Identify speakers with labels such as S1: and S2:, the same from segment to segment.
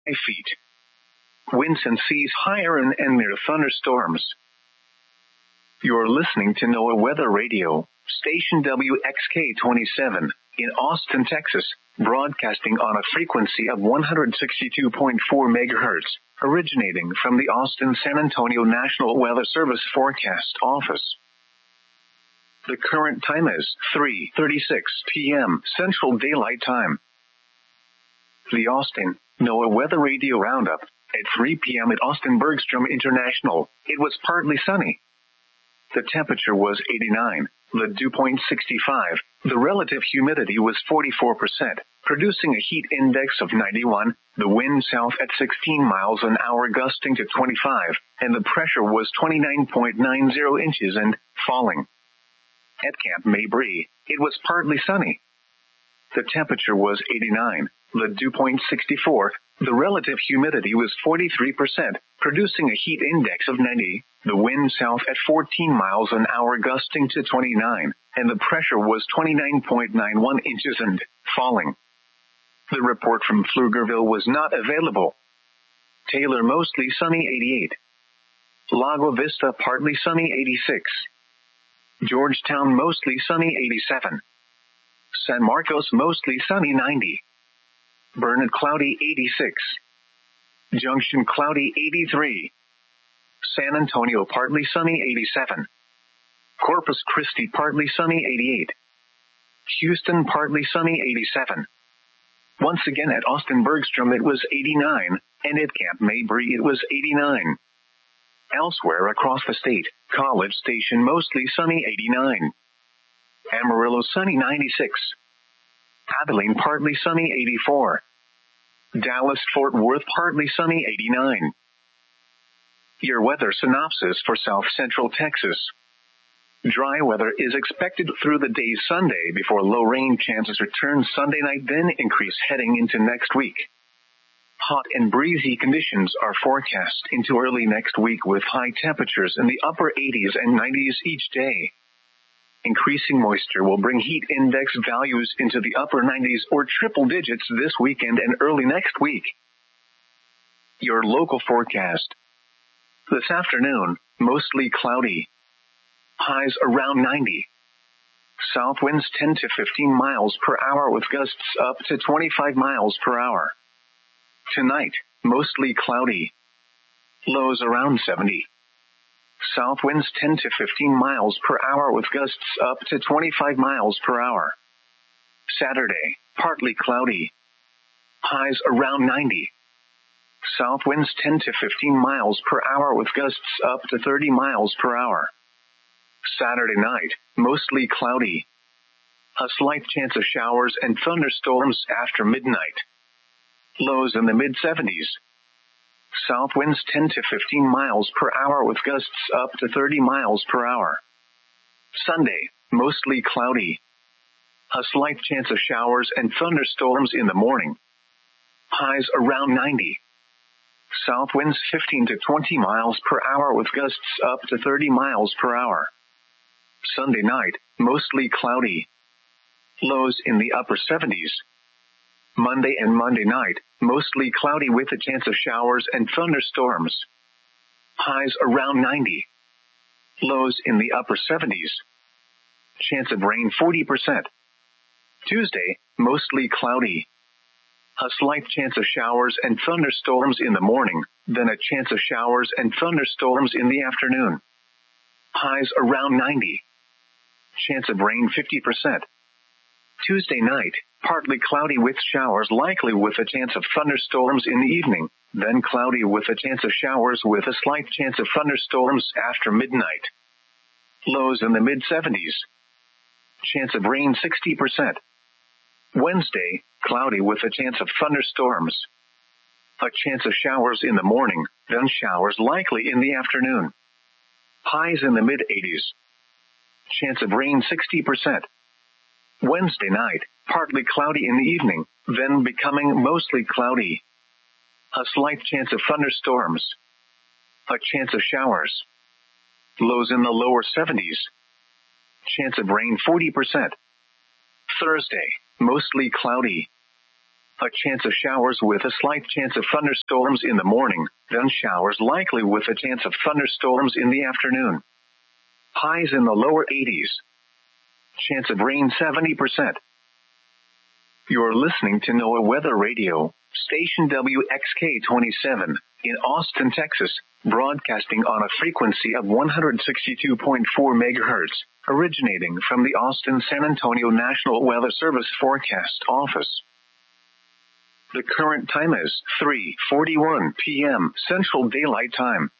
S1: feet. Winds and seas higher and near thunderstorms. You're listening to NOAA Weather Radio, station WXK-27, in Austin, Texas, broadcasting on a frequency of 162.4 megahertz, originating from the Austin-San Antonio National Weather Service Forecast Office. The current time is 3:36 p.m. Central Daylight Time. The Austin NOAA Weather Radio Roundup. At 3 p.m. at Austin Bergstrom International, it was partly sunny. The temperature was 89, the dew point 65, the relative humidity was 44%, producing a heat index of 91, the wind south at 16 miles an hour gusting to 25, and the pressure was 29.90 inches and falling. At Camp Mabry, it was partly sunny. The temperature was 89, the dew point 64, the relative humidity was 43%, producing a heat index of 90, the wind south at 14 miles an hour gusting to 29, and the pressure was 29.91 inches and falling. The report from Pflugerville was not available. Taylor mostly sunny 88. Lago Vista partly sunny 86. Georgetown mostly sunny 87. San Marcos mostly sunny 90. Burnett cloudy 86. Junction cloudy 83. San Antonio partly sunny 87. Corpus Christi partly sunny 88. Houston partly sunny 87. Once again at Austin Bergstrom it was 89, and at Camp Mabry it was 89. Elsewhere across the state, College Station mostly sunny 89. Amarillo sunny 96. Abilene partly sunny 84. Dallas-Fort Worth partly sunny 89. Your weather synopsis for South Central Texas. Dry weather is expected through the day Sunday before low rain chances return Sunday night, then increase heading into next week. Hot and breezy conditions are forecast into early next week with high temperatures in the upper 80s and 90s each day. Increasing moisture will bring heat index values into the upper 90s or triple digits this weekend and early next week. Your local forecast. This afternoon, mostly cloudy. Highs around 90. South winds 10 to 15 miles per hour with gusts up to 25 miles per hour. Tonight, mostly cloudy. Lows around 70. South winds 10 to 15 miles per hour with gusts up to 25 miles per hour. Saturday, partly cloudy. Highs around 90. South winds 10 to 15 miles per hour with gusts up to 30 miles per hour. Saturday night, mostly cloudy. A slight chance of showers and thunderstorms after midnight. Lows in the mid-70s. South winds 10 to 15 miles per hour with gusts up to 30 miles per hour. Sunday, mostly cloudy. A slight chance of showers and thunderstorms in the morning. Highs around 90. South winds 15 to 20 miles per hour with gusts up to 30 miles per hour. Sunday night, mostly cloudy. Lows in the upper 70s. Monday and Monday night, mostly cloudy with a chance of showers and thunderstorms. Highs around 90. Lows in the upper 70s. Chance of rain 40%. Tuesday, mostly cloudy. A slight chance of showers and thunderstorms in the morning, then a chance of showers and thunderstorms in the afternoon. Highs around 90. Chance of rain 50%. Tuesday night, partly cloudy with showers likely with a chance of thunderstorms in the evening, then cloudy with a chance of showers with a slight chance of thunderstorms after midnight. Lows in the mid-70s. Chance of rain 60%. Wednesday, cloudy with a chance of thunderstorms. A chance of showers in the morning, then showers likely in the afternoon. Highs in the mid-80s. Chance of rain 60%. Wednesday night, partly cloudy in the evening, then becoming mostly cloudy. A slight chance of thunderstorms. A chance of showers. Lows in the lower 70s. Chance of rain 40%. Thursday, mostly cloudy. A chance of showers with a slight chance of thunderstorms in the morning, then showers likely with a chance of thunderstorms in the afternoon. Highs in the lower 80s. Chance of rain 70%. You're listening to NOAA Weather Radio, station WXK-27, in Austin, Texas, broadcasting on a frequency of 162.4 megahertz, originating from the Austin-San Antonio National Weather Service Forecast Office. The current time is 3:41 p.m. Central Daylight Time.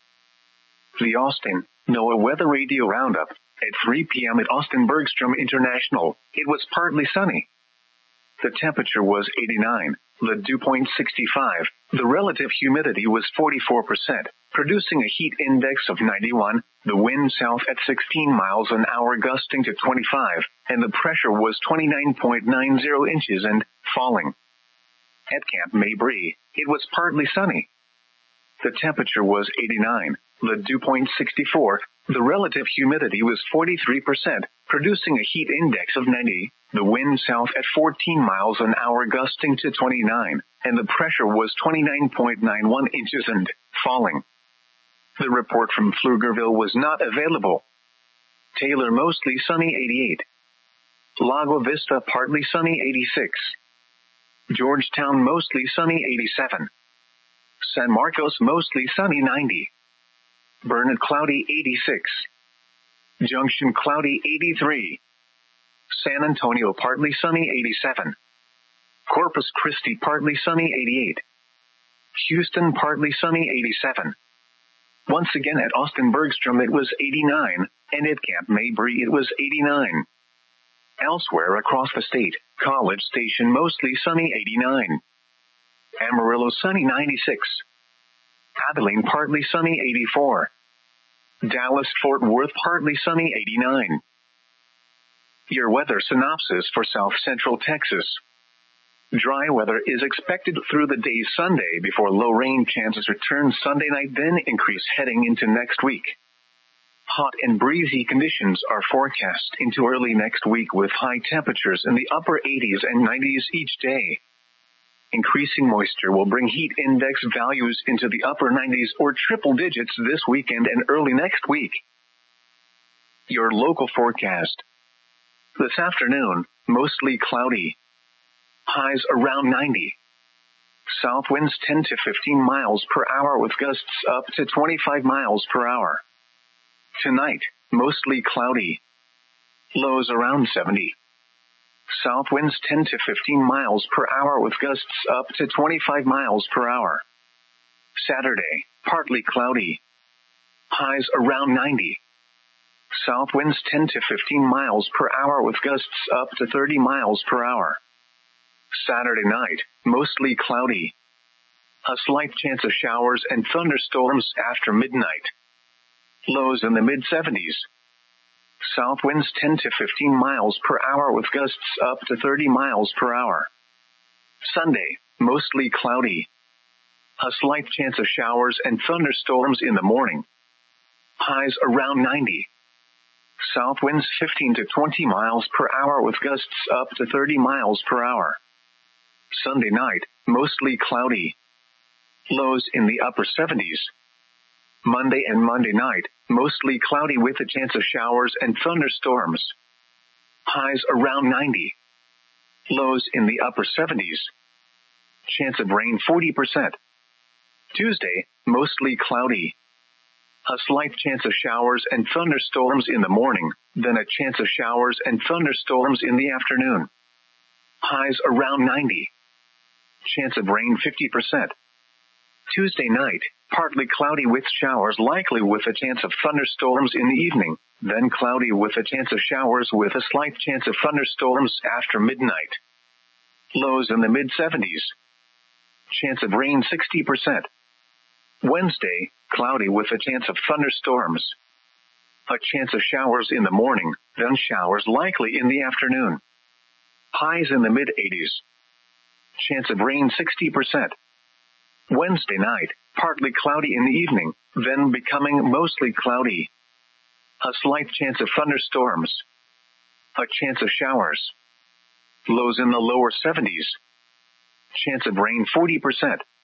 S1: The Austin NOAA Weather Radio Roundup. At 3 p.m. at Austin Bergstrom International, it was partly sunny. The temperature was 89, the dew point 65, the relative humidity was 44%, producing a heat index of 91, the wind south at 16 miles an hour gusting to 25, and the pressure was 29.90 inches and falling. At Camp Mabry, it was partly sunny. The temperature was 89, the dew point 64, the relative humidity was 43%, producing a heat index of 90, the wind south at 14 miles an hour gusting to 29, and the pressure was 29.91 inches and falling. The report from Pflugerville was not available. Taylor mostly sunny 88. Lago Vista partly sunny 86. Georgetown mostly sunny 87. San Marcos mostly sunny 90. Burnett cloudy 86. Junction cloudy 83. San Antonio partly sunny 87. Corpus Christi partly sunny 88. Houston partly sunny 87. Once again at Austin Bergstrom it was 89, and at Camp Mabry it was 89. Elsewhere across the state, College Station mostly sunny 89. Amarillo sunny 96. Abilene partly sunny 84. Dallas-Fort Worth partly sunny 89. Your weather synopsis for South Central Texas. Dry weather is expected through the day Sunday before low rain chances return Sunday night, then increase heading into next week. Hot and breezy conditions are forecast into early next week with high temperatures in the upper 80s and 90s each day. Increasing moisture will bring heat index values into the upper 90s or triple digits this weekend and early next week. Your local forecast. This afternoon, mostly cloudy. Highs around 90. South winds 10 to 15 miles per hour with gusts up to 25 miles per hour. Tonight, mostly cloudy. Lows around 70. South winds 10 to 15 miles per hour with gusts up to 25 miles per hour. Saturday, partly cloudy. Highs around 90. South winds 10 to 15 miles per hour with gusts up to 30 miles per hour. Saturday night, mostly cloudy. A slight chance of showers and thunderstorms after midnight. Lows in the mid-70s. South winds 10 to 15 miles per hour with gusts up to 30 miles per hour. Sunday, mostly cloudy. A slight chance of showers and thunderstorms in the morning. Highs around 90. South winds 15 to 20 miles per hour with gusts up to 30 miles per hour. Sunday night, mostly cloudy. Lows in the upper 70s. Monday and Monday night, mostly cloudy with a chance of showers and thunderstorms. Highs around 90. Lows in the upper 70s. Chance of rain 40%. Tuesday, mostly cloudy. A slight chance of showers and thunderstorms in the morning, then a chance of showers and thunderstorms in the afternoon. Highs around 90. Chance of rain 50%. Tuesday night, partly cloudy with showers likely with a chance of thunderstorms in the evening, then cloudy with a chance of showers with a slight chance of thunderstorms after midnight. Lows in the mid-70s. Chance of rain 60%. Wednesday, cloudy with a chance of thunderstorms. A chance of showers in the morning, then showers likely in the afternoon. Highs in the mid-80s. Chance of rain 60%. Wednesday night, partly cloudy in the evening, then becoming mostly cloudy. A slight chance of thunderstorms. A chance of showers. Lows in the lower 70s. Chance of rain 40%.